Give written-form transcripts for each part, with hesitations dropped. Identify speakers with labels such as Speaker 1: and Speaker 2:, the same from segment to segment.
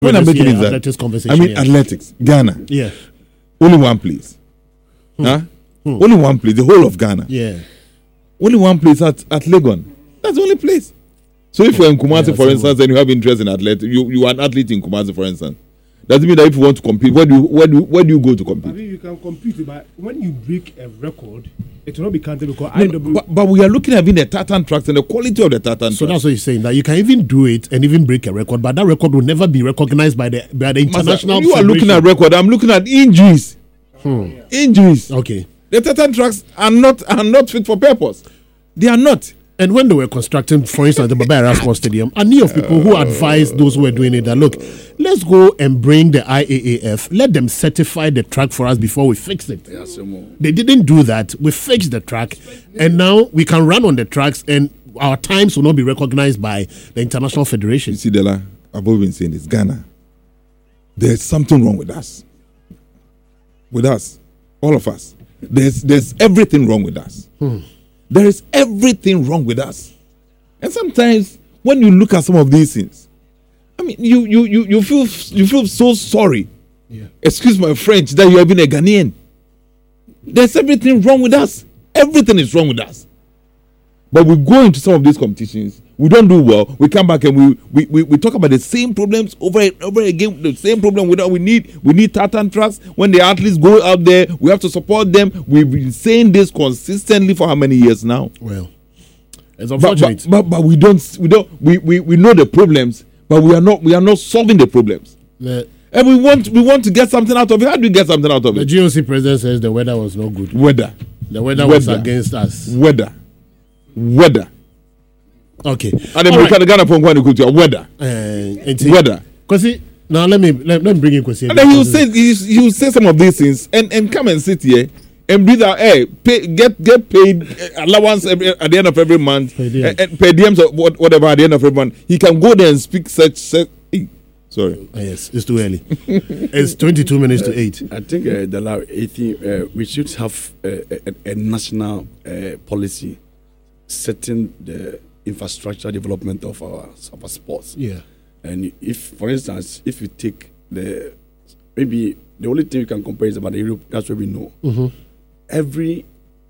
Speaker 1: When I'm making is that
Speaker 2: athletics conversation.
Speaker 1: I mean athletics, Ghana.
Speaker 2: Yeah.
Speaker 1: Only one place. Huh? Only one place, the whole of Ghana.
Speaker 2: Yeah.
Speaker 1: Only one place at Legon. That's the only place. So if you're in Kumasi, for instance, and you have interest in athletics, you are an athlete in Kumasi, for instance. Doesn't mean that if you want to compete, where do you go to compete?
Speaker 3: I mean, you can compete, but when you break a record, it will not be counted because
Speaker 1: but we are looking at the tartan tracks and the quality of the tartan tracks.
Speaker 2: So that's what you're saying, that you can even do it and even break a record, but that record will never be recognized by the international.
Speaker 1: You are looking at record. I'm looking at injuries. Injuries.
Speaker 2: Okay.
Speaker 1: The tartan tracks are not fit for purpose. They are not.
Speaker 2: And when they were constructing, for instance, the Baba Yara Sports Stadium, I knew of people who advised those who were doing it that, look, let's go and bring the IAAF, let them certify the track for us before we fix it. They didn't do that. We fixed the track, and now we can run on the tracks, and our times will not be recognized by the International Federation.
Speaker 1: You see, Dela, I've always been saying this, Ghana, there's something wrong with us. With us, all of us. There's everything wrong with us. There is everything wrong with us. And sometimes when you look at some of these things, I mean, you feel so sorry. Yeah. Excuse my French, that you have been a Ghanaian. There's everything wrong with us. Everything is wrong with us. But we go into some of these competitions, we don't do well. We come back and we talk about the same problems over again. The same problem we need tartan tracks. When the athletes go out there, we have to support them. We've been saying this consistently for how many years now?
Speaker 2: Well, it's unfortunate.
Speaker 1: But we know the problems, but we are not solving the problems. And we want to get something out of it. How do we get something out of it?
Speaker 2: The GOC president says the weather was not good. The weather was against us.
Speaker 1: Weather. Okay. And then
Speaker 2: right.
Speaker 1: Ghana from weather. Weather.
Speaker 2: Because now let me bring in Kwesi.
Speaker 1: And then he'll say some of these things and come and sit here and breathe out air. Get paid allowance at the end of every month. Per diems or whatever at the end of every month. He can go there and speak such. Sorry.
Speaker 2: Yes, it's too early. It's 22 minutes to 8.
Speaker 4: I think we should have a national policy setting the infrastructure development of our sports.
Speaker 2: Yeah.
Speaker 4: And if, for instance, if you take maybe the only thing you can compare is about Europe, that's what we know.
Speaker 2: Mm-hmm.
Speaker 4: Every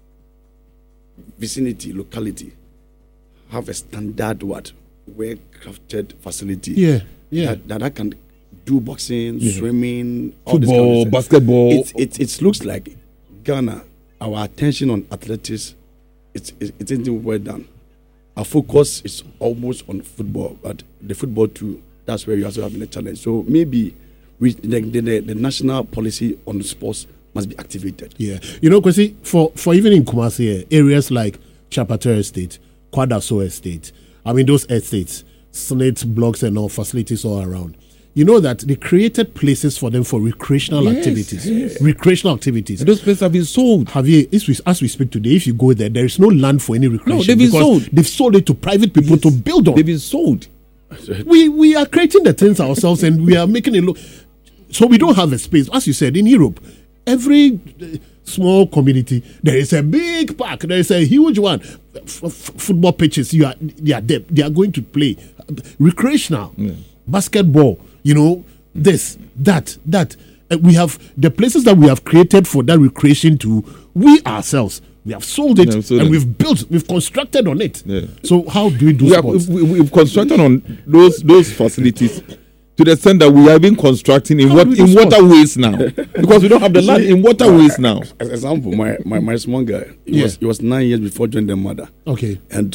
Speaker 4: vicinity, locality have a standard well-crafted facility.
Speaker 2: Yeah.
Speaker 4: That can do boxing, swimming,
Speaker 1: football,
Speaker 4: all this kind of
Speaker 1: basketball.
Speaker 4: It looks like Ghana, our attention on athletics, it's well done. Our focus is almost on football, but the football too, that's where you also have a challenge. So maybe the national policy on sports must be activated.
Speaker 2: Yeah. You know, Kwesi, for even in Kumasi, areas like Chapater Estate, Kwadaso Estate, I mean those estates, slate blocks and all facilities all around. You know that they created places for them for recreational activities. Yes. Recreational activities.
Speaker 1: And those places have been sold.
Speaker 2: As we speak today, if you go there is no land for any recreation.
Speaker 1: No, they've been sold.
Speaker 2: They've sold it to private people to build on.
Speaker 1: They've been sold.
Speaker 2: We are creating the things ourselves and we are making it look. So we don't have a space. As you said, in Europe, every small community, there is a big park. There is a huge one. Football pitches. They are there. They are going to play recreational basketball. You know, this, that. We have the places that we have created for that recreation to we ourselves. We have sold it and we've constructed on it. Yeah. So how do we do sports?
Speaker 1: We've constructed on those facilities to the extent that we are even constructing in waterways now. Because we don't have the land in waterways now.
Speaker 4: As an example, my small guy, he was 9 years before joining the mother.
Speaker 2: Okay.
Speaker 4: And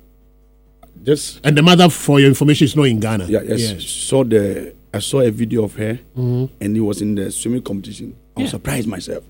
Speaker 2: and the mother, for your information, is not in Ghana.
Speaker 4: I saw a video of her, and he was in the swimming competition. I was surprised myself.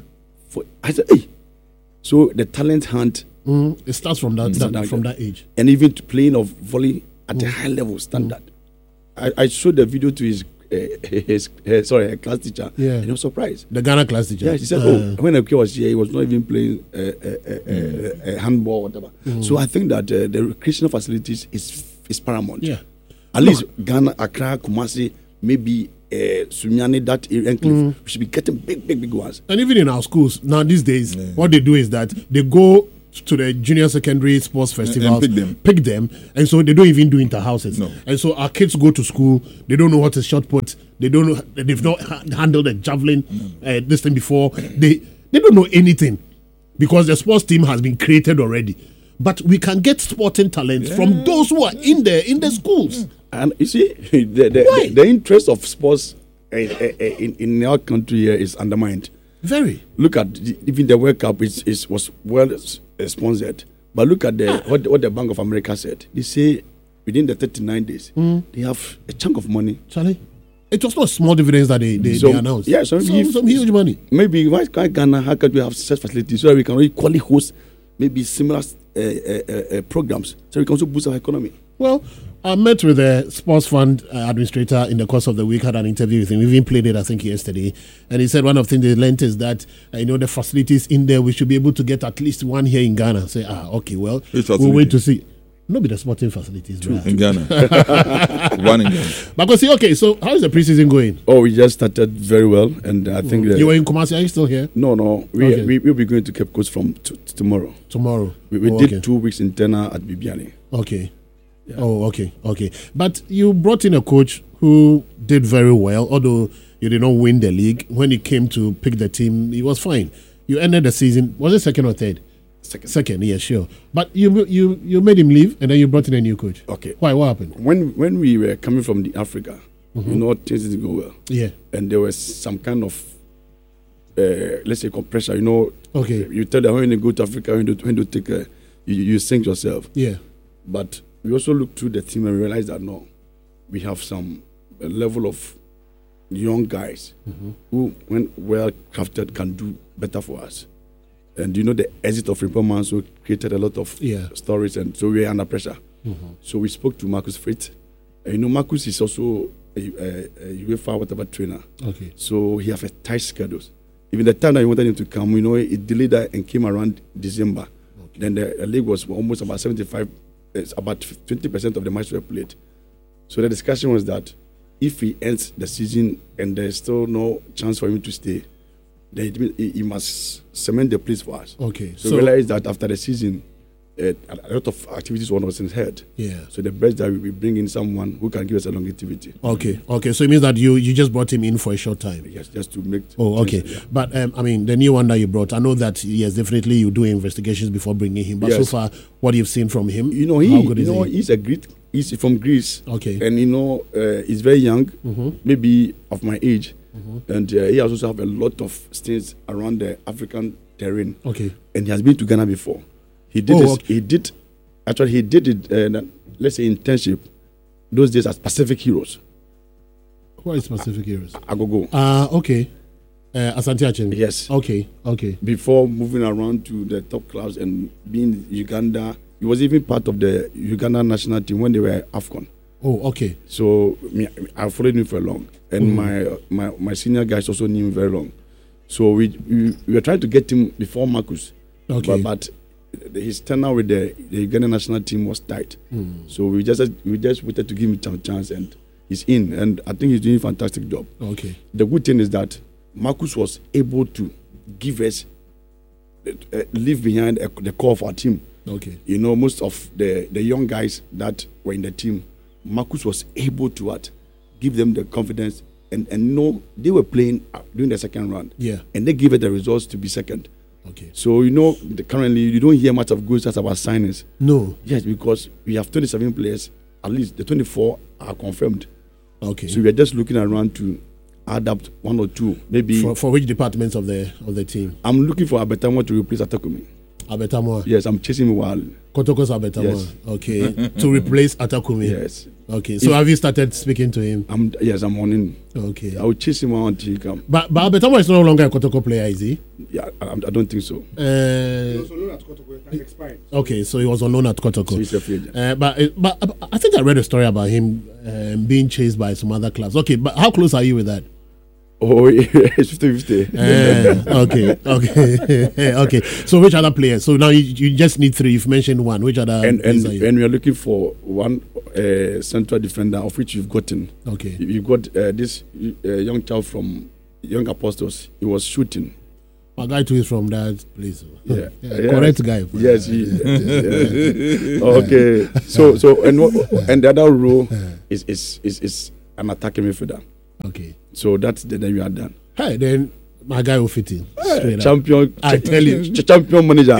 Speaker 4: I said, "Hey!" So the talent hunt
Speaker 2: it starts from that age,
Speaker 4: and even to playing of volley at a high level standard. I showed the video to his class teacher, and he was surprised.
Speaker 2: The Ghana class teacher.
Speaker 4: Yeah, she said, when Eke was here, he was not even playing handball or whatever. So I think that the recreational facilities is paramount.
Speaker 2: Yeah.
Speaker 4: At least Ghana, Accra, Kumasi, maybe Sunyani, that area, we should be getting big ones.
Speaker 2: And even in our schools, now these days, what they do is that they go to the junior secondary sports festivals,
Speaker 1: pick them.
Speaker 2: And so they don't even do inter-houses.
Speaker 1: No.
Speaker 2: And so our kids go to school, they don't know what is shot put, they've not handled a javelin this thing before. They don't know anything because the sports team has been created already. But we can get sporting talents from those who are in the schools.
Speaker 4: And you see, the interest of sports in our country here is undermined.
Speaker 2: Very.
Speaker 4: Look at even the World Cup was well sponsored. But look at what the Bank of America said. They say within the 39 days, they have a chunk of money.
Speaker 2: Charlie, it was not small dividends that they announced.
Speaker 4: Yeah,
Speaker 2: some huge money.
Speaker 4: Maybe why can't Ghana, how can we have such facilities so that we can equally host maybe similar programs so we can also boost our economy?
Speaker 2: Well, I met with the sports fund administrator in the course of the week, had an interview with him. We even played it, I think, yesterday. And he said one of the things they learned is that, the facilities in there, we should be able to get at least one here in Ghana. Say, okay, well, we'll wait to see. Not be the sporting facilities.
Speaker 1: Two in Ghana. One in Ghana.
Speaker 2: Because, okay, so how is the preseason going?
Speaker 4: Oh, we just started very well. And I think...
Speaker 2: you were in Kumasi, are you still here?
Speaker 4: No. We'll be going to Cape Coast from tomorrow.
Speaker 2: Tomorrow?
Speaker 4: We did 2 weeks in Tena at Bibiani.
Speaker 2: Okay. Yeah. Oh, okay. But you brought in a coach who did very well, although you did not win the league. When it came to pick the team, he was fine. You ended the season, was it second or third? Second, yeah, sure. But you made him leave, and then you brought in a new coach.
Speaker 4: Okay.
Speaker 2: Why? What happened?
Speaker 4: When we were coming from the Africa, things didn't go well.
Speaker 2: Yeah.
Speaker 4: And there was some kind of, let's say, compression.
Speaker 2: Okay.
Speaker 4: You tell them when you go to Africa, when you take you sink yourself.
Speaker 2: Yeah.
Speaker 4: But we also looked through the team and realized that no, we have some level of young guys who, when well crafted, can do better for us. And the exit of Rimpoman so created a lot of stories, and so we were under pressure. So we spoke to Marcus Fritz. Marcus is also a UEFA whatever trainer.
Speaker 2: Okay.
Speaker 4: So he has a tight schedule. Even the time that he wanted him to come, it delayed that and came around December. Okay. Then the league was almost about 75. It's about 20% of the matches were played. So the discussion was that if he ends the season and there's still no chance for him to stay, then he must cement the place for us.
Speaker 2: Okay.
Speaker 4: So we realized that after the season, a lot of activities was in his head.
Speaker 2: Yeah.
Speaker 4: So the best that we bring in someone who can give us a longevity.
Speaker 2: Okay. So it means that you just brought him in for a short time.
Speaker 4: Yes, just to make.
Speaker 2: Oh, okay. Yeah. But the new one that you brought, I know that yes, definitely you do investigations before bringing him. But so far, what you've seen from him, how good is he?
Speaker 4: He's from Greece.
Speaker 2: Okay.
Speaker 4: And he's very young, maybe of my age, and he also have a lot of stints around the African terrain.
Speaker 2: Okay.
Speaker 4: And he has been to Ghana before. He did it, let's say, internship those days as Pacific Heroes.
Speaker 2: What is Pacific Heroes?
Speaker 4: Agogo.
Speaker 2: Okay. Asante Achin.
Speaker 4: Yes.
Speaker 2: Okay.
Speaker 4: Before moving around to the top clubs and being in Uganda, he was even part of the Uganda national team when they were AFCON.
Speaker 2: Oh, okay.
Speaker 4: So I followed him for long. And my senior guys also knew him very long. So we were trying to get him before Marcus.
Speaker 2: Okay.
Speaker 4: But his tenure with the Uganda national team was tight. So we just waited to give him a chance, and he's in. And I think he's doing a fantastic job.
Speaker 2: Okay.
Speaker 4: The good thing is that Marcus was able to give us, leave behind the core of our team.
Speaker 2: Okay.
Speaker 4: Most of the young guys that were in the team, Marcus was able to give them the confidence, and they were playing during the second round.
Speaker 2: Yeah.
Speaker 4: And they gave it the results to be second.
Speaker 2: Okay.
Speaker 4: So currently you don't hear much of good stuff about signings.
Speaker 2: No.
Speaker 4: Yes, because we have 27 players. At least the 24 are confirmed.
Speaker 2: Okay.
Speaker 4: So we are just looking around to adapt one or two, maybe.
Speaker 2: For which departments of the team?
Speaker 4: I'm looking for Abetamo to replace Atakumi.
Speaker 2: Abetamo.
Speaker 4: Yes, I'm chasing him while.
Speaker 2: Kotoko's Abetamo.
Speaker 4: Yes.
Speaker 2: Okay. To replace Atakumi.
Speaker 4: Yes.
Speaker 2: Okay. So have you started speaking to him?
Speaker 4: I'm on him.
Speaker 2: Okay.
Speaker 4: I will chase him until he comes.
Speaker 2: But Abetamo is no longer a Kotoko player, is he?
Speaker 4: Yeah, I don't think so.
Speaker 3: He was unknown at Kotoko. That expired.
Speaker 2: Okay, so he was unknown at Kotoko.
Speaker 4: So he's a free agent.
Speaker 2: But I think I read a story about him being chased by some other clubs. Okay, but how close are you with that?
Speaker 4: Oh, it's 50-50.
Speaker 2: Okay. So which other players? So now you just need three. You've mentioned one. Which other?
Speaker 4: And we are looking for one central defender, of which you've gotten.
Speaker 2: Okay.
Speaker 4: You've got this young child from Young Apostles. He was shooting.
Speaker 2: My guy too is from that place.
Speaker 4: Yeah.
Speaker 2: Correct guy.
Speaker 4: Yes. Okay. So and the other role is an attacking midfielder.
Speaker 2: Okay.
Speaker 4: So that's then we are done.
Speaker 2: Hey, then my guy will fit in. Straight up.
Speaker 4: Champion.
Speaker 2: I tell you.
Speaker 4: Champion manager.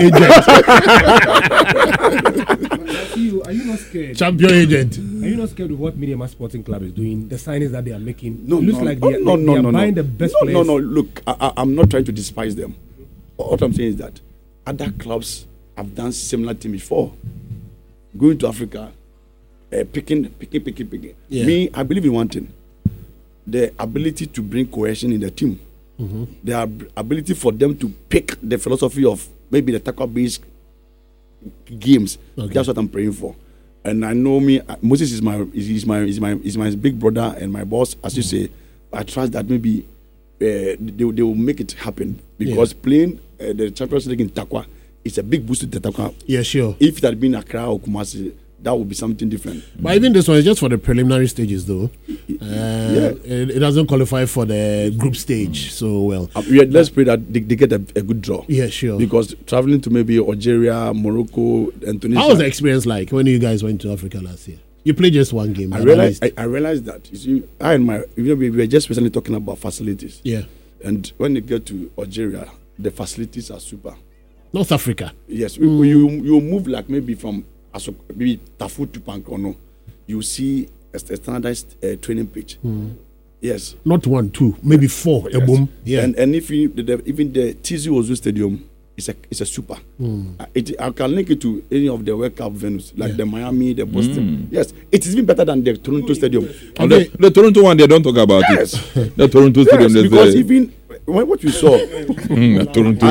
Speaker 3: Are you not scared?
Speaker 2: Champion agent.
Speaker 3: Are you not scared of what Media Sporting Club is doing? The signings that they are making.
Speaker 4: No,
Speaker 3: it looks like they are buying the best players.
Speaker 4: No. Look, I'm not trying to despise them. What I'm saying is that other clubs have done similar thing before. Going to Africa, picking.
Speaker 2: Yeah.
Speaker 4: Me, I believe in one thing: the ability to bring cohesion in the team.
Speaker 2: Mm-hmm.
Speaker 4: The ability for them to pick the philosophy of maybe the tackle-based games.
Speaker 2: Okay.
Speaker 4: That's what I'm praying for. And I know Moses is my big brother and my boss, as you say. I trust that maybe they will make it happen because playing the Champions League in Takwa is a big boost to the Takwa.
Speaker 2: Yeah, sure.
Speaker 4: If it had been Accra or Kumasi, that would be something different.
Speaker 2: But even this one is just for the preliminary stages, though. It doesn't qualify for the group stage so well.
Speaker 4: Let's pray that they get a good draw.
Speaker 2: Yeah, sure.
Speaker 4: Because traveling to maybe Algeria, Morocco, and Tunisia.
Speaker 2: How was the experience like when you guys went to Africa last year? You played just one game.
Speaker 4: I realized that. You see, we were just recently talking about facilities.
Speaker 2: Yeah.
Speaker 4: And when you get to Algeria, the facilities are super.
Speaker 2: North Africa.
Speaker 4: Yes. You move like maybe from maybe Tafu to Pankono. You see a standardized training pitch. Yes.
Speaker 2: Not 1, 2, maybe 4.
Speaker 4: Yes.
Speaker 2: A boom. Yeah.
Speaker 4: And if even the TZ Ozu Stadium is a super. I can link it to any of the World Cup venues like the Miami, the Boston. Yes, it is even better than the Toronto Stadium.
Speaker 1: The Toronto one, they don't talk about it. The Toronto Stadium,
Speaker 4: because even what we saw
Speaker 1: Toronto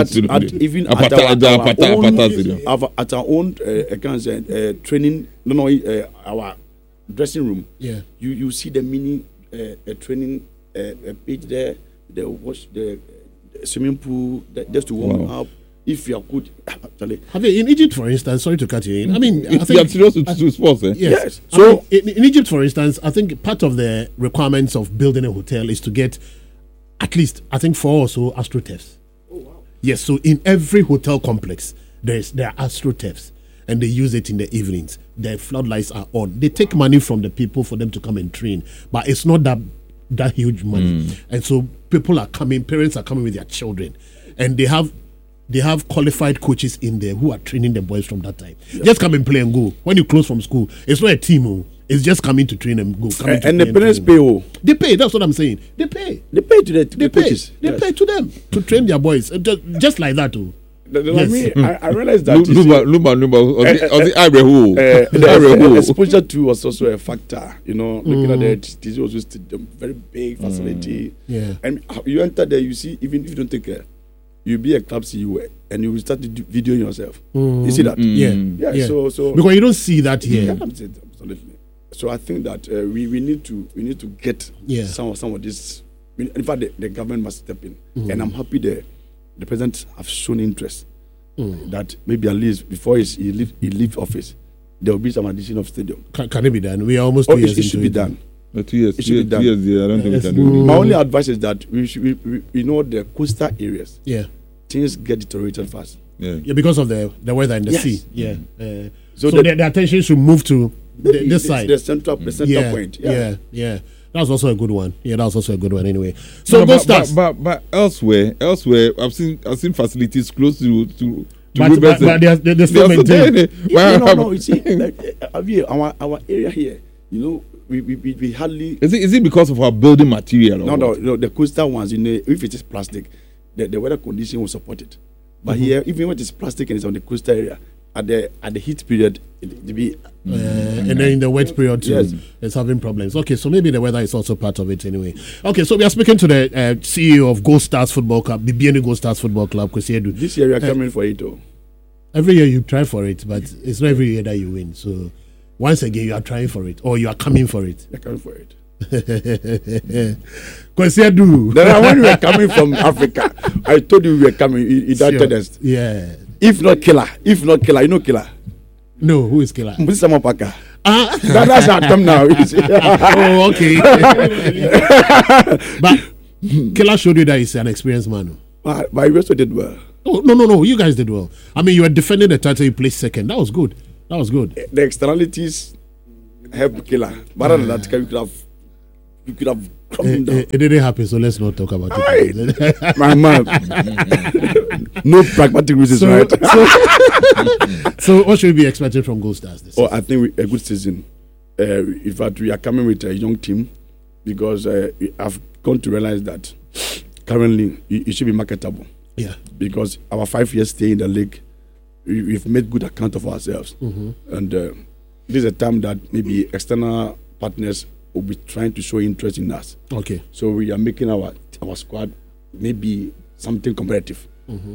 Speaker 4: at our own training, our dressing room.
Speaker 2: Yeah,
Speaker 4: you see the mini training page there, the swimming pool just to warm up. If you are good, actually.
Speaker 2: In Egypt, for instance, sorry to cut you in. I mean, I think
Speaker 1: you are serious to sports, eh?
Speaker 2: Yes.
Speaker 4: So
Speaker 2: in Egypt, for instance, I think part of the requirements of building a hotel is to get at least, I think, 4 or so astroturfs. Oh wow! Yes. So in every hotel complex, there are astroturfs, and they use it in the evenings. The floodlights are on. They take money from the people for them to come and train, but it's not that huge money, and so people are coming. Parents are coming with their children, and they have qualified coaches in there who are training the boys from that time. Yeah. Just come and play and go. When you close from school, it's not a team. It's just coming to train and go.
Speaker 4: And the parents pay.
Speaker 2: They pay. That's what I'm saying. They pay.
Speaker 4: They pay to the coaches.
Speaker 2: They pay to them to train their boys. Just like that too.
Speaker 4: Yes. I realized that
Speaker 1: the
Speaker 4: exposure to was also a factor. Looking at it, this was just a very big facility.
Speaker 2: Yeah.
Speaker 4: And you enter there, you see, even if you don't take care, you'll be a club CEO and you will start videoing yourself. You see that? Yeah. So
Speaker 2: because you don't see that here.
Speaker 4: Yeah, absolutely. So I think that we need to get some of this. In fact, the government must step in, and I'm happy the president have shown interest that maybe at least before he leaves office, there will be some addition of stadium.
Speaker 2: Can it be done? We are almost 2 years
Speaker 4: it should be done.
Speaker 1: 2 years.
Speaker 4: It should be done.
Speaker 1: 2 years. Yeah, I don't think we can do it.
Speaker 4: My only advice is that we know the coastal areas.
Speaker 2: Yeah.
Speaker 4: Things get deteriorated fast.
Speaker 2: Yeah, because of the weather and the sea. Yeah. So the attention should move to this side.
Speaker 4: The center point.
Speaker 2: Yeah. That's also a good one. Yeah, that's also a good one anyway. So
Speaker 1: but elsewhere, I've seen facilities close to
Speaker 2: but they're still maintained.
Speaker 4: No. You see, our area here, we hardly.
Speaker 1: Is it because of our building material?
Speaker 4: No. The coastal ones, if it is plastic, the weather condition will support it. But here, even when it is plastic and it's on the coastal area, at the heat period, it be
Speaker 2: and then in the wet period too, it's having problems. Okay, so maybe the weather is also part of it anyway. Okay, so we are speaking to the CEO of Gold Stars Football Club, BBN Gold Stars Football Club, Kwesi Edu.
Speaker 4: This year we are coming for it, though.
Speaker 2: Every year you try for it, but it's not every year that you win. So once again, you are trying for it, or you are coming for it.
Speaker 4: You're coming for it.
Speaker 2: Kwesi Edu.
Speaker 4: When we were coming from Africa, I told you we were coming. You doubted us.
Speaker 2: Yeah.
Speaker 4: If not killer, you know killer.
Speaker 2: No, who is killer?
Speaker 4: Mbusama Paka. That's how come now.
Speaker 2: Oh, okay. But killer showed you that he's an experienced man.
Speaker 4: But we also did well.
Speaker 2: Oh, no. You guys did well. I mean, you were defending the title. You placed second. That was good.
Speaker 4: The externalities helped Killer. But other than that, we could have come down.
Speaker 2: It didn't happen, so let's not talk about it.
Speaker 4: My man. No pragmatic reasons, right?
Speaker 2: So what should we be expecting from Gold Stars this season?
Speaker 4: I think a good season. In fact, we are coming with a young team because I've come to realize that currently it should be marketable.
Speaker 2: Yeah.
Speaker 4: Because our 5 years stay in the league, we've made good account of ourselves. And this is a time that maybe external partners will be trying to show interest in us.
Speaker 2: Okay.
Speaker 4: So we are making our squad maybe something competitive.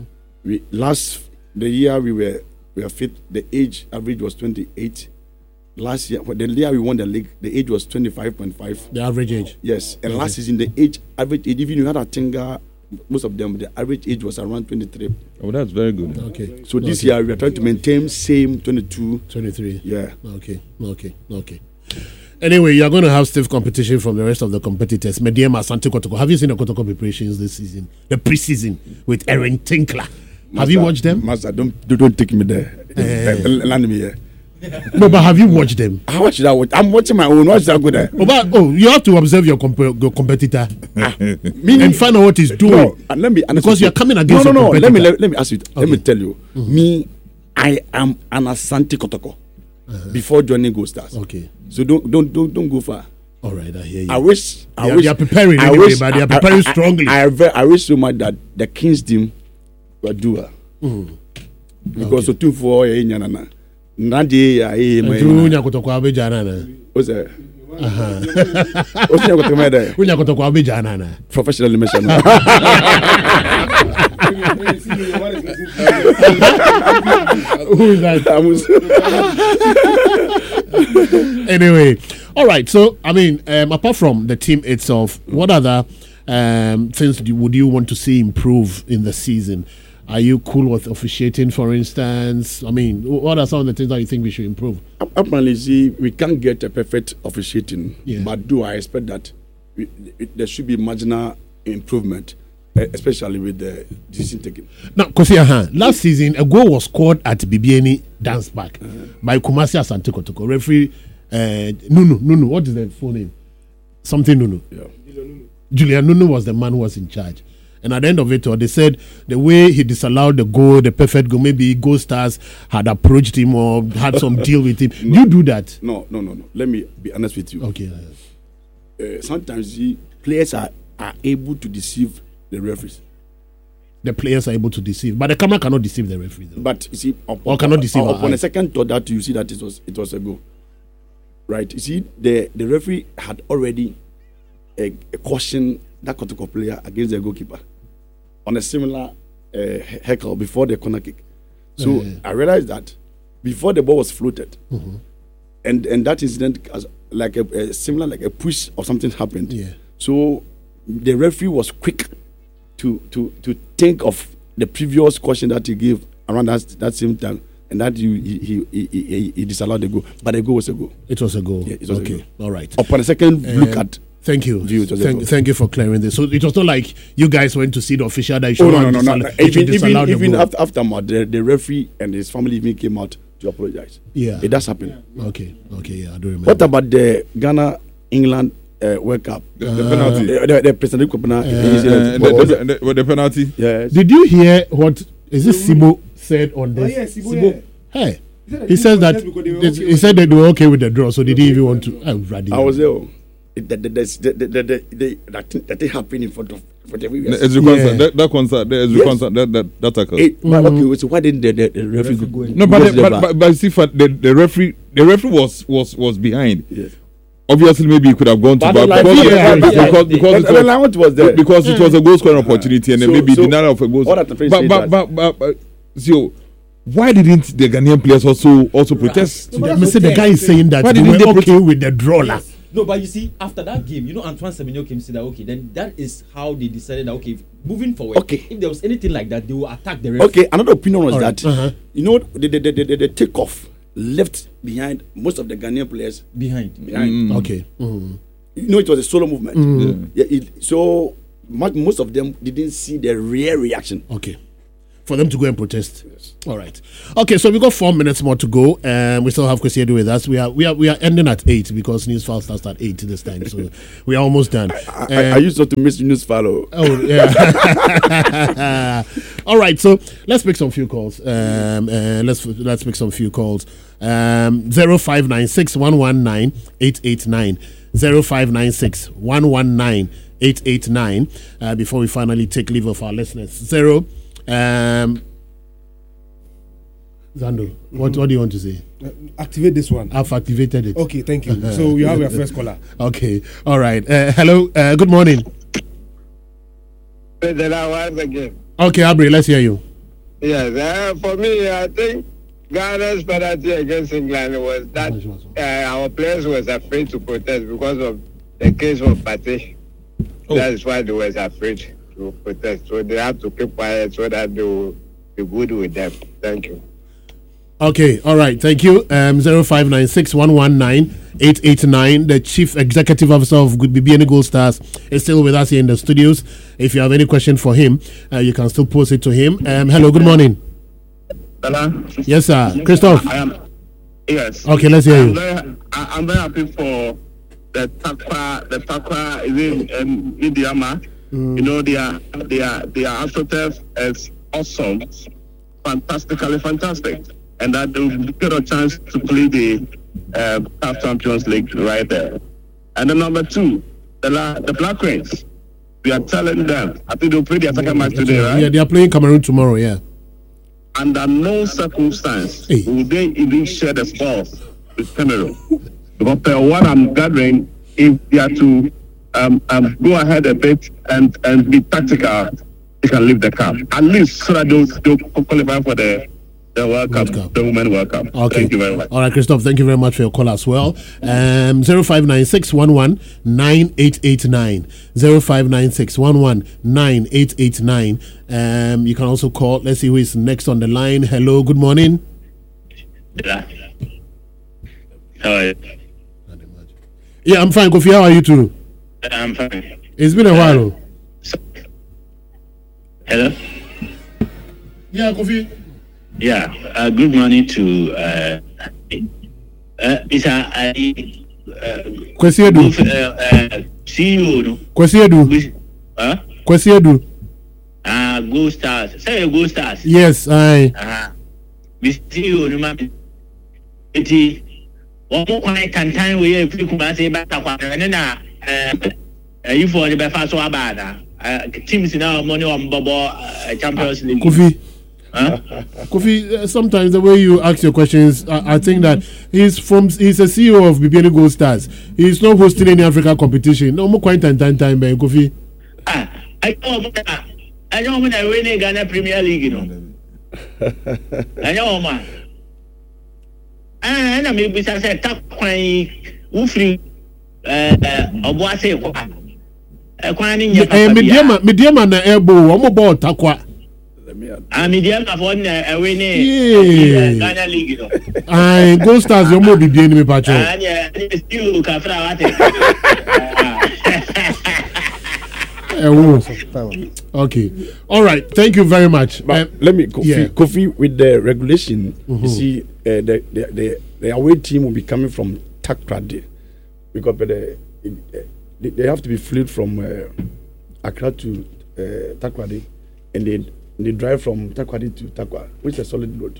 Speaker 4: The year we were fit, the age average was 28. Last year, the year we won the league, the age was 25.5.
Speaker 2: The average age?
Speaker 4: Yes. And last season, the average age, even you had a Tinga, most of them, the average age was around 23.
Speaker 1: Oh, that's very good.
Speaker 2: Okay.
Speaker 4: So this year, we are trying to maintain same 22.
Speaker 2: 23.
Speaker 4: Yeah.
Speaker 2: Okay. Anyway, you are going to have stiff competition from the rest of the competitors. Mediema, Asante Kotoko. Have you seen the Kotoko preparations this season? The preseason with Aaron Tinkler. Have you watched them?
Speaker 4: Master, don't take me there. Land me here.
Speaker 2: No, but have you watched them?
Speaker 4: How should I watch? I'm watching my own. What should I go there?
Speaker 2: You have to observe your competitor and find out what he's doing.
Speaker 4: No, let me
Speaker 2: because you are coming against
Speaker 4: your
Speaker 2: competitor.
Speaker 4: Let me ask you. Okay. Let me tell you. Me, I am an Asante Kotoko before joining Gold Stars.
Speaker 2: Okay.
Speaker 4: So don't go far.
Speaker 2: All right, I hear you.
Speaker 4: I wish
Speaker 2: they are preparing anyway, but they are preparing strongly.
Speaker 4: I wish so much that the Kings team were doer. Because so two for Nyanana. Nadi
Speaker 2: Unya Kotoko Abijana.
Speaker 4: What's that? What's that?
Speaker 2: Unya Kotoko Abijana.
Speaker 4: Professionally mentioned.
Speaker 2: Who is that? Anyway, all right. So, I mean, apart from the team itself, what other things would you want to see improve in the season? Are you cool with officiating, for instance? I mean, what are some of the things that you think we should improve?
Speaker 4: Apparently, see, we can't get a perfect officiating, but do I expect that there should be marginal improvement, especially with the decision taking.
Speaker 2: Now, Kofi, last season, a goal was scored at Bibiani Dance Park by Kumasi Asante Kotoko. Referee Nunu, what is the full name? Something Nunu.
Speaker 4: Yeah.
Speaker 2: Julian Nunu was the man who was in charge. And at the end of it all, they said the way he disallowed the goal, the perfect goal, maybe Gold Stars had approached him or had some deal with him.
Speaker 4: No.
Speaker 2: You do that?
Speaker 4: No. Let me be honest with you.
Speaker 2: Okay.
Speaker 4: Sometimes the players are able to deceive the referees.
Speaker 2: The players are able to deceive, but the camera cannot deceive the referee. Though.
Speaker 4: But you see,
Speaker 2: cannot deceive
Speaker 4: upon a second thought that you see that it was a goal. Right? You see, the referee had already a caution that Kotoko player against the goalkeeper on a similar heckle before the corner kick. So I realized that before the ball was floated, and that incident as like a similar like a push or something happened.
Speaker 2: Yeah.
Speaker 4: So the referee was quick to think of the previous caution that he gave around that same time, and that he disallowed the goal. But the goal was a goal.
Speaker 2: It was a goal.
Speaker 4: Yeah, it was
Speaker 2: okay.
Speaker 4: A goal.
Speaker 2: All right.
Speaker 4: Upon a second look at.
Speaker 2: Thank you. Thank you for clearing this. So it was not like you guys went to see the official that you should
Speaker 4: no. Even after the referee and his family even came out to apologize.
Speaker 2: Yeah.
Speaker 4: It does happen.
Speaker 2: Okay, yeah, I do remember.
Speaker 4: What about the Ghana-England World Cup?
Speaker 1: The penalty.
Speaker 4: The President
Speaker 1: the penalty.
Speaker 4: Yes.
Speaker 2: Did you hear what is this Sibo said on this?
Speaker 3: Oh, yeah, Sibo.
Speaker 2: Hey. He said that he said that they were okay with the draw, so they didn't even want to.
Speaker 4: I was there. That thing happened in front of
Speaker 1: that concert, that tackle.
Speaker 4: Okay, so why didn't the referee go in?
Speaker 1: No, but see, the referee was behind.
Speaker 4: Yes.
Speaker 1: Obviously, maybe he could have gone to because it was a goal scoring opportunity, and then maybe denial of a goal. But so why didn't the Ghanaian players also protest?
Speaker 2: The guy is saying that they were okay with the draw.
Speaker 5: Yes. No, but you see, after that game, Antoine Semenyo came to say that, okay, then that is how they decided that, okay, moving forward, if there was anything like that, they will attack the referee.
Speaker 4: Okay, another opinion was that, the takeoff left behind most of the Ghanaian players.
Speaker 5: Behind.
Speaker 2: Okay.
Speaker 4: It was a solo movement.
Speaker 2: Mm-hmm.
Speaker 4: So most of them didn't see the real reaction.
Speaker 2: Okay. For them to go and protest. Yes. All right. Okay, so we got 4 minutes more to go. We still have Kwesi Edu with us. We are ending at 8 because news file starts at 8 this time. So we are almost done.
Speaker 4: I used not to miss news file.
Speaker 2: Oh yeah. All right. So let's make some few calls. Let's make some few calls. 0596 119 889 0596 119 889. Before we finally take leave of our listeners. Zando, what do you want to say?
Speaker 3: Activate this one.
Speaker 2: I've activated it.
Speaker 3: Okay, thank you. So you have your first caller.
Speaker 2: Okay, all right. Hello, good morning.
Speaker 6: Once again.
Speaker 2: Okay, Abri, let's hear you.
Speaker 6: Yes, for me, I think Ghana's penalty against England was that our players was afraid to protest because of the case of Pate. That is why they was afraid to protest. So they have to keep quiet so that they will be good with them. Thank you.
Speaker 2: Okay, all right, thank you. 0596 119 889. The Chief Executive Officer of BBN Gold Stars is still with us here in the studios. If you have any question for him, you can still post it to him. Hello, good morning.
Speaker 6: Hello?
Speaker 2: Yes, sir. Christoph?
Speaker 6: Yes.
Speaker 2: Okay, let's hear you.
Speaker 6: I'm very happy for the Takwa is in Indiama. You know, their AstroTurf is awesome, fantastic, and that they will get a chance to play the CAF Champions League right there. And then number 2, the Black Queens. We are telling them, I think they'll play their second match today, right?
Speaker 2: Yeah, they are playing Cameroon tomorrow. Yeah.
Speaker 6: Under no circumstance will they even share the spoils with Cameroon. Because per what I'm gathering, if they are to go ahead a bit and be tactical, they can leave the cup. At least so that they'll qualify for the World Cup, the Women World Cup.
Speaker 2: Okay.
Speaker 6: Thank you very much.
Speaker 2: All right, Christoph, thank you very much for your call as well. 0596 11 9889. 0596 11 9889. You can also call. Let's see who is next on the line. Hello, good morning.
Speaker 6: Yeah. How are you?
Speaker 2: Yeah, I'm fine. Kofi, how are you too?
Speaker 6: I'm fine.
Speaker 2: It's been a while.
Speaker 6: Hello?
Speaker 2: Yeah, Kofi.
Speaker 6: Yeah, good morning to Mr.
Speaker 2: Kwesi Edu.
Speaker 6: CEO.
Speaker 2: Kwesi Edu. Kwesi Edu.
Speaker 6: Gold Stars. Say Gold Stars.
Speaker 2: Yes, I.
Speaker 6: Mr. CEO, no matter. It's one more time we have to say back to one. And then, you for the best so bad. Teams now money on Bobo Champions League.
Speaker 2: Kofi. Kofi, sometimes the way you ask your questions, I think that he's a CEO of BBN Gold Stars. He's not hosting any Africa competition. No more quite time, man, Kofi.
Speaker 6: I know when I win a Ghana Premier League, you know. I know, man. And I mean, besides a top coin, Ufri, Obuase,
Speaker 2: Medium and elbow, I'm about Takwa.
Speaker 6: Medium of one winning Ghana League, you know.
Speaker 2: I Gold Stars, you will be the enemy patch.
Speaker 6: And yeah, still Kafra.
Speaker 2: Okay. All right. Thank you very much.
Speaker 4: But let me Kofi with the regulation. You see, the away team will be coming from Takrady because they have to be fleet from Accra to Takrady, and they drive from Takrady to Takwa, which is a solid road.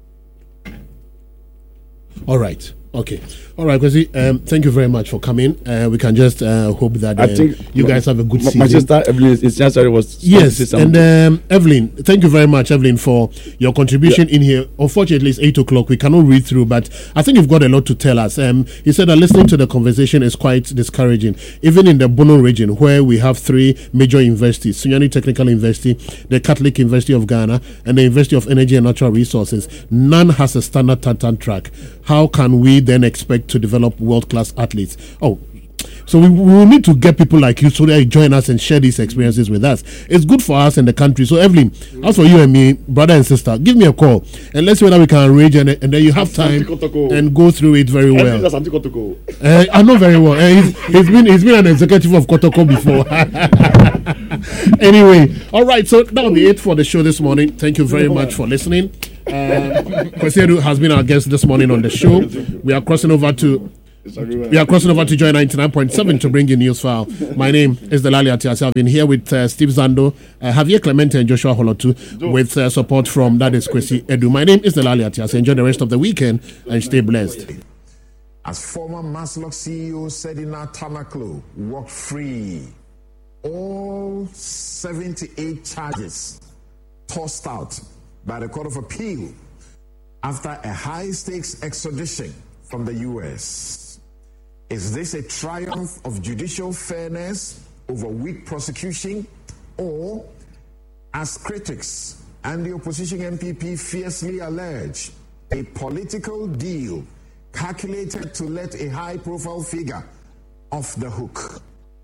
Speaker 2: All right. Okay. All right, Kwesi. Thank you very much for coming. We can just hope that I think you guys have a good season.
Speaker 4: My sister Evelyn was
Speaker 2: yes, and Evelyn, thank you very much, Evelyn, for your contribution in here. Unfortunately, it's 8:00. We cannot read through, but I think you've got a lot to tell us. He said that listening to the conversation is quite discouraging, even in the Bono region where we have 3 major universities: Sunyani Technical University, the Catholic University of Ghana, and the University of Energy and Natural Resources. None has a standard tartan track. How can we then expect to develop world-class athletes? Oh, So we will need to get people like you so that you join us and share these experiences with us. It's good for us and the country. So Evelyn, as for you and me, brother and sister, give me a call and let's see whether we can arrange and then you have time and go through it very well. I know very well. He's been an executive of Kotoko before. Anyway, all right. So that will be it for the show this morning. Thank you very much for listening. Kwesi Edu has been our guest this morning on the show. We are crossing over to Joy 99.7 to bring you news file. My name is Delali Atiasi. I've been here with Steve Zando, Javier Clemente, and Joshua Holotu with support from that is Kwesi Edu. My name is Delali Atiasi. Enjoy the rest of the weekend and stay blessed.
Speaker 7: As former Maslock CEO said in our Tamaklo, walk free. All 78 charges tossed out by the Court of Appeal after a high-stakes extradition from the U.S. Is this a triumph of judicial fairness over weak prosecution, or, as critics and the opposition MPP fiercely allege, a political deal calculated to let a high-profile figure off the hook?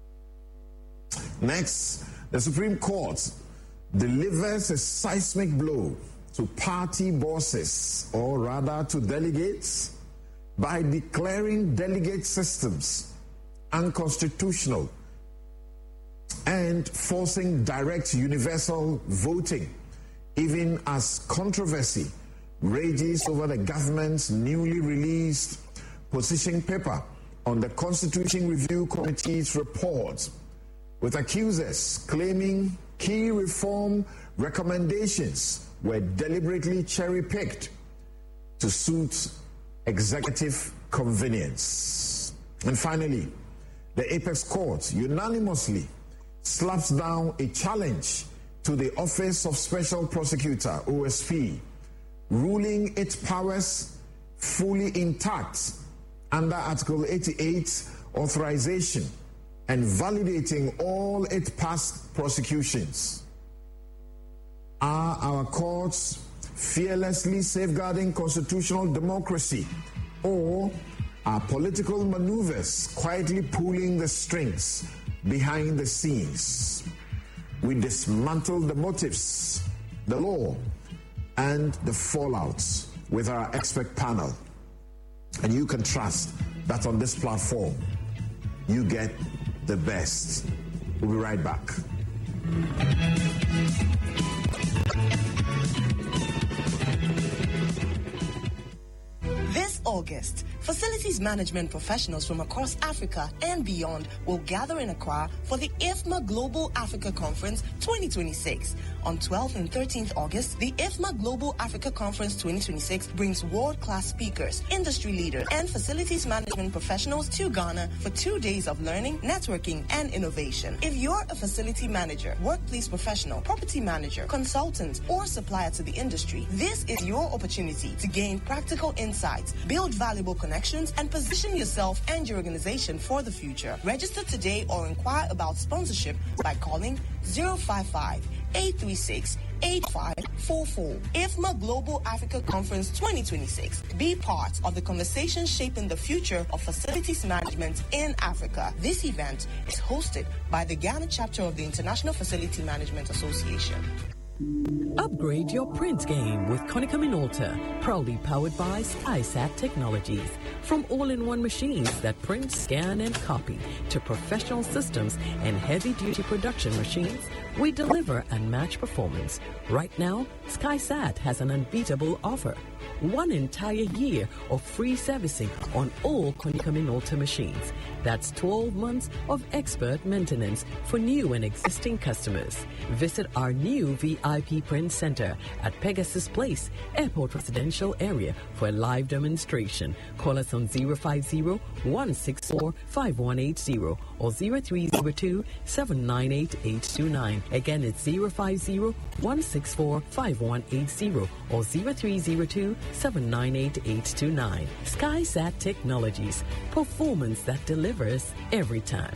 Speaker 7: Next, the Supreme Court delivers a seismic blow to party bosses, or rather to delegates, by declaring delegate systems unconstitutional and forcing direct universal voting, even as controversy rages over the government's newly released position paper on the Constitution Review Committee's report, with accusers claiming key reform recommendations were deliberately cherry-picked to suit executive convenience. And finally, the Apex Court unanimously slaps down a challenge to the Office of Special Prosecutor, OSP, ruling its powers fully intact under Article 88 authorization and validating all its past prosecutions. Are our courts fearlessly safeguarding constitutional democracy, or are political maneuvers quietly pulling the strings behind the scenes? We dismantle the motives, the law, and the fallouts with our expert panel. And you can trust that on this platform, you get the best. We'll be right back.
Speaker 8: This August, facilities management professionals from across Africa and beyond will gather in Accra for the IFMA Global Africa Conference 2026. On 12th and 13th August, the IFMA Global Africa Conference 2026 brings world-class speakers, industry leaders, and facilities management professionals to Ghana for 2 days of learning, networking, and innovation. If you're a facility manager, workplace professional, property manager, consultant, or supplier to the industry, this is your opportunity to gain practical insights, build valuable connections, and position yourself and your organization for the future. Register today or inquire about sponsorship by calling 055-836-8544. IFMA Global Africa Conference 2026. Be part of the conversation shaping the future of facilities management in Africa. This event is hosted by the Ghana chapter of the International Facility Management Association.
Speaker 9: Upgrade your print game with Konica Minolta, proudly powered by SkySat Technologies. From all-in-one machines that print, scan, and copy to professional systems and heavy-duty production machines, we deliver unmatched performance. Right now, SkySat has an unbeatable offer. 1 entire year of free servicing on all Konica Minolta machines. That's 12 months of expert maintenance for new and existing customers. Visit our new VIP Print Center at Pegasus Place, Airport Residential Area for a live demonstration. Call us on 050-164-5180 or 0302-798-829. Again, it's 050-164-5180 or 0302-798-829. SkySat Technologies, performance that delivers every time.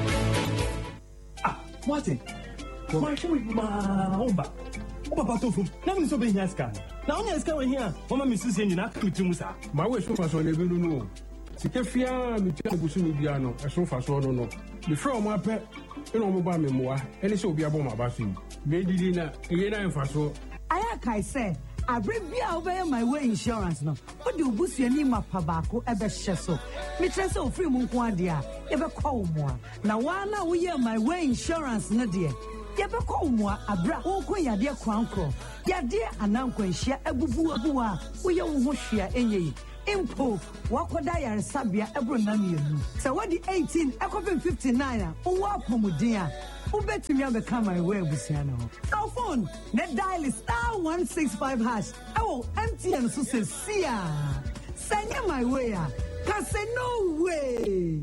Speaker 10: Martin, my show is my own. Oh, Papa, now I'm so being here. Now I'm going here. Mama, Mrs. Yen, you not to Musa. My wish was on the no.
Speaker 11: Sikefia, Michabusu Biano, a sofa so no. Before my pet, you know, Mobile, and it's so be a bomb about him. Maybe dinner, again, I'm for so.
Speaker 12: I say, I bring me over my way insurance no. What do you boost your name up Pabako ever sheso? Me trust of free Munkwandia, ever call more. Now, while we hear my way insurance, no dear. Ever call more, a bra, oh, quay, dear Quanco. Ya dear, and uncle, share a boo, we don't share any. Impo, Wakodaya and Sabia, Ebronami. So what the 18, Ecopin 59, oh, what Pomudia. Who bet to me I become my way with Siano? Cell phone, net dial is *165#. Oh, empty and so says, Sia. Send you my way. Can say no way.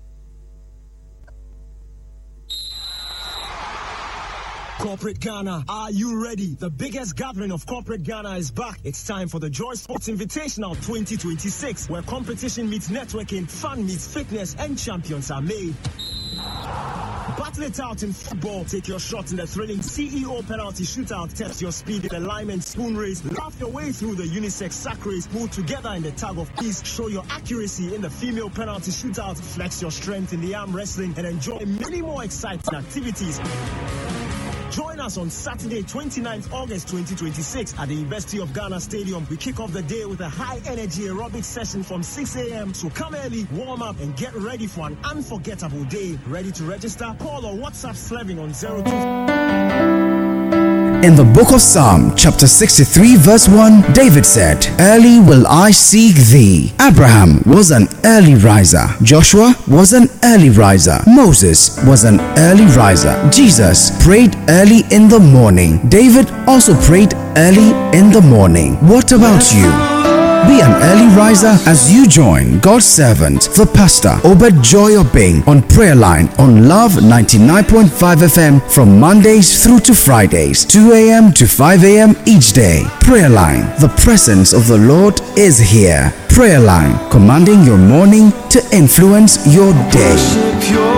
Speaker 13: Corporate Ghana, are you ready? The biggest gathering of Corporate Ghana is back. It's time for the Joy Sports Invitational 2026, where competition meets networking, fun meets fitness, and champions are made. Battle it out in football. Take your shot in the thrilling CEO penalty shootout. Test your speed in alignment, spoon race. Laugh your way through the unisex sack race. Pull together in the tag of peace. Show your accuracy in the female penalty shootout. Flex your strength in the arm wrestling and enjoy many more exciting activities. Join us on Saturday, 29th August 2026 at the University of Ghana Stadium. We kick off the day with a high-energy aerobic session from 6 a.m. So come early, warm up, and get ready for an unforgettable day. Ready to register? Call or WhatsApp Sleving on 02.
Speaker 14: In the book of Psalm, chapter 63, verse 1, David said, "Early will I seek thee." Abraham was an early riser. Joshua was an early riser. Moses was an early riser. Jesus prayed early in the morning. David also prayed early in the morning. What about you? Be an early riser as you join God's servant, the pastor Obed Joy Obeng, on Prayer Line on Love 99.5 FM from Mondays through to Fridays, 2 a.m. to 5 a.m. each day. Prayer Line, the presence of the Lord is here. Prayer Line, commanding your morning to influence your day.